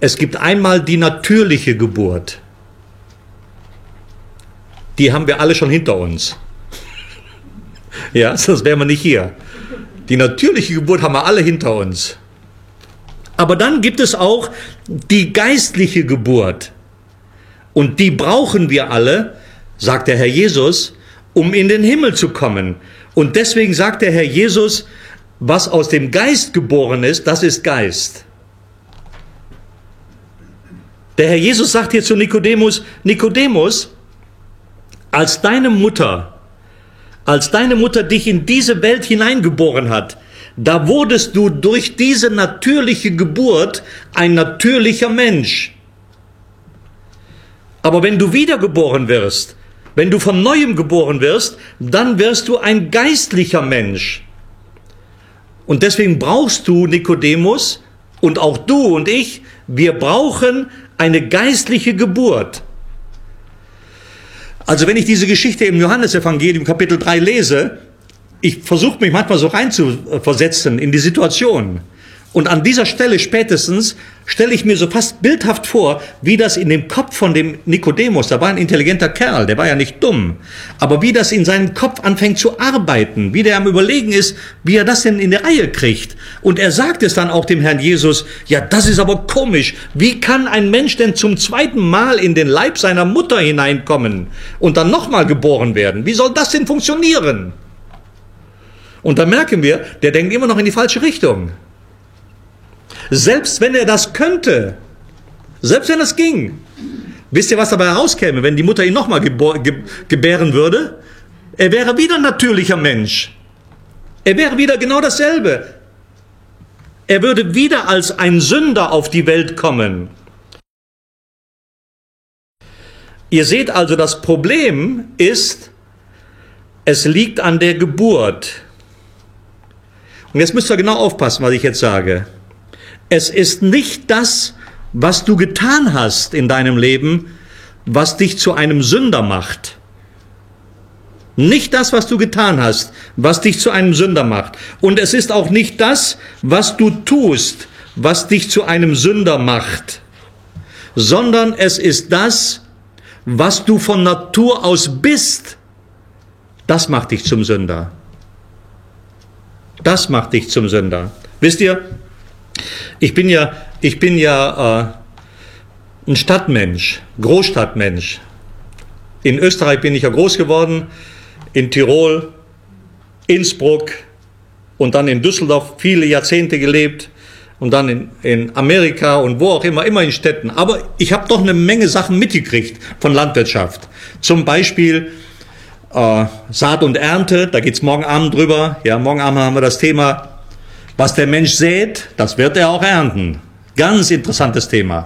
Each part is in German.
Es gibt einmal die natürliche Geburt. Die haben wir alle schon hinter uns. Ja, sonst wären wir nicht hier. Die natürliche Geburt haben wir alle hinter uns. Aber dann gibt es auch die geistliche Geburt. Und die brauchen wir alle, sagt der Herr Jesus, um in den Himmel zu kommen. Und deswegen sagt der Herr Jesus, was aus dem Geist geboren ist, das ist Geist. Der Herr Jesus sagt hier zu Nikodemus, Nikodemus, als deine Mutter dich in diese Welt hineingeboren hat, da wurdest du durch diese natürliche Geburt ein natürlicher Mensch. Aber wenn du wiedergeboren wirst, wenn du von Neuem geboren wirst, dann wirst du ein geistlicher Mensch. Und deswegen brauchst du, Nikodemus, und auch du und ich, wir brauchen eine geistliche Geburt. Also wenn ich diese Geschichte im Johannesevangelium Kapitel 3 lese, ich versuche mich manchmal so reinzuversetzen in die Situation. Und an dieser Stelle spätestens stelle ich mir so fast bildhaft vor, wie das in dem Kopf von dem Nikodemus, da war ein intelligenter Kerl, der war ja nicht dumm, aber wie das in seinem Kopf anfängt zu arbeiten, wie der am Überlegen ist, wie er das denn in die Reihe kriegt. Und er sagt es dann auch dem Herrn Jesus, ja, das ist aber komisch, wie kann ein Mensch denn zum zweiten Mal in den Leib seiner Mutter hineinkommen und dann nochmal geboren werden? Wie soll das denn funktionieren? Und da merken wir, der denkt immer noch in die falsche Richtung. Selbst wenn er das könnte, selbst wenn das ging, wisst ihr, was dabei herauskäme, wenn die Mutter ihn nochmal gebären würde? Er wäre wieder ein natürlicher Mensch. Er wäre wieder genau dasselbe. Er würde wieder als ein Sünder auf die Welt kommen. Ihr seht also, das Problem ist, es liegt an der Geburt. Und jetzt müsst ihr genau aufpassen, was ich jetzt sage. Es ist nicht das, was du getan hast in deinem Leben, was dich zu einem Sünder macht. Nicht das, was du getan hast, was dich zu einem Sünder macht. Und es ist auch nicht das, was du tust, was dich zu einem Sünder macht. Sondern es ist das, was du von Natur aus bist. Das macht dich zum Sünder. Das macht dich zum Sünder. Wisst ihr, ich bin ja ein Stadtmensch, Großstadtmensch. In Österreich bin ich ja groß geworden, in Tirol, Innsbruck und dann in Düsseldorf viele Jahrzehnte gelebt und dann in Amerika und wo auch immer in Städten. Aber ich habe doch eine Menge Sachen mitgekriegt von Landwirtschaft. Zum Beispiel Saat und Ernte, da geht's morgen Abend drüber. Ja, morgen Abend haben wir das Thema, was der Mensch sät, das wird er auch ernten. Ganz interessantes Thema.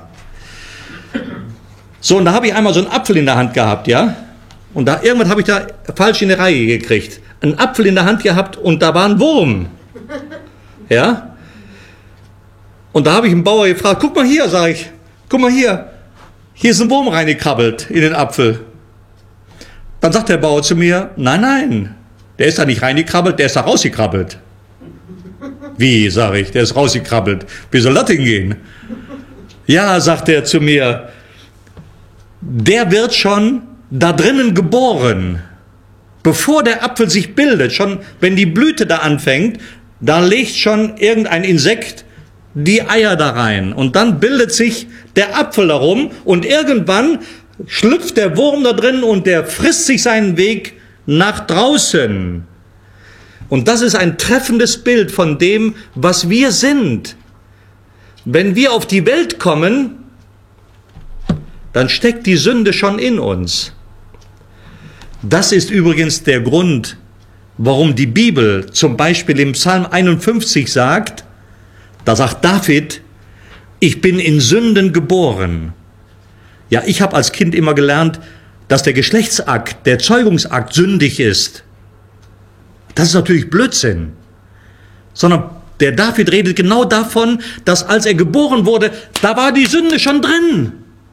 So, und da habe ich einmal so einen Apfel in der Hand gehabt, ja. Und da irgendwann habe ich da falsch in die Reihe gekriegt. Einen Apfel in der Hand gehabt und da war ein Wurm. Ja. Und da habe ich einen Bauer gefragt, guck mal hier, sage ich, guck mal hier ist ein Wurm reingekrabbelt in den Apfel. Dann sagt der Bauer zu mir, nein, der ist da nicht reingekrabbelt, der ist da rausgekrabbelt. Wie, sage ich, der ist rausgekrabbelt. Wie soll das hingehen? Ja, sagt er zu mir, der wird schon da drinnen geboren. Bevor der Apfel sich bildet, schon wenn die Blüte da anfängt, da legt schon irgendein Insekt die Eier da rein. Und dann bildet sich der Apfel darum und irgendwann schlüpft der Wurm da drin und der frisst sich seinen Weg nach draußen. Und das ist ein treffendes Bild von dem, was wir sind. Wenn wir auf die Welt kommen, dann steckt die Sünde schon in uns. Das ist übrigens der Grund, warum die Bibel zum Beispiel im Psalm 51 sagt, da sagt David, ich bin in Sünden geboren. Ja, ich habe als Kind immer gelernt, dass der Geschlechtsakt, der Zeugungsakt sündig ist. Das ist natürlich Blödsinn. Sondern der David redet genau davon, dass als er geboren wurde, da war die Sünde schon drin.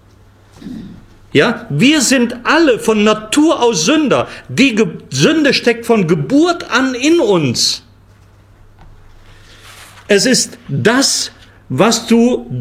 Ja, wir sind alle von Natur aus Sünder. Die Sünde steckt von Geburt an in uns. Es ist das, was du